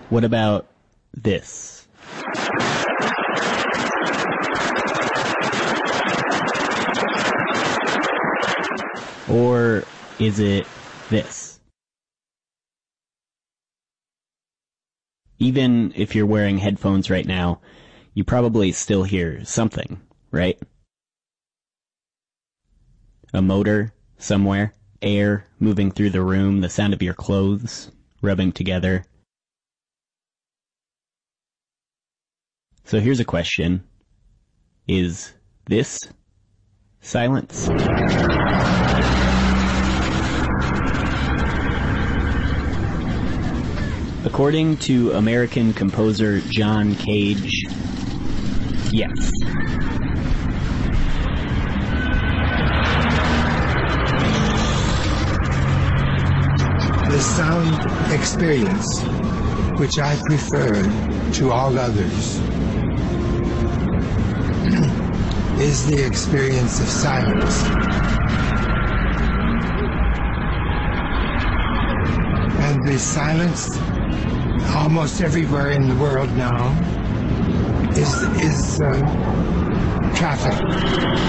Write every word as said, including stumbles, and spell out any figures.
What about this? Or is it this? Even if you're wearing headphones right now, you probably still hear something, right? A motor somewhere, air moving through the room, the sound of your clothes rubbing together. So here's a question. Is this silence? According to American composer John Cage, yes. The sound experience, which I prefer to all others, is the experience of silence. And the silence almost everywhere in the world now is, is uh, traffic.